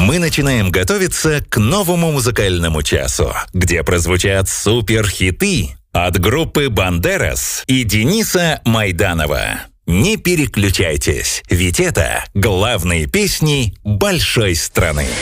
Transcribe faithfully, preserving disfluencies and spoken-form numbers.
мы начинаем готовиться к новому музыкальному часу, где прозвучат суперхиты от группы «Бандерас» и Дениса Майданова. Не переключайтесь, ведь это главные песни большой страны.